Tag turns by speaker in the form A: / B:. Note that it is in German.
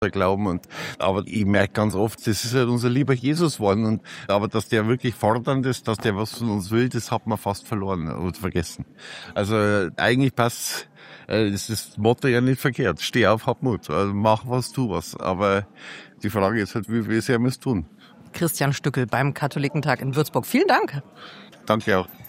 A: glauben. Aber ich merke ganz oft, das ist halt unser lieber Jesus geworden. Aber dass der wirklich fordernd ist, dass der was von uns will, das hat man fast verloren und vergessen. Also eigentlich passt das Motto ja nicht verkehrt. Steh auf, hab Mut. Also mach was, tu was. Aber die Frage ist halt, wie sehr wir es tun.
B: Christian Stückel beim Katholikentag in Würzburg. Vielen Dank.
A: Danke auch.